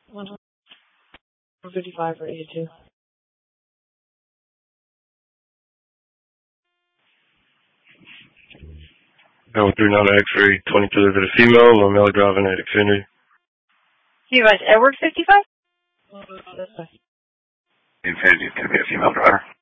155 for 82. Go 39 X-ray, 22 is a female, or male driving at Xfinity. You guys, Edward 55? Infinity is going to be a female driver.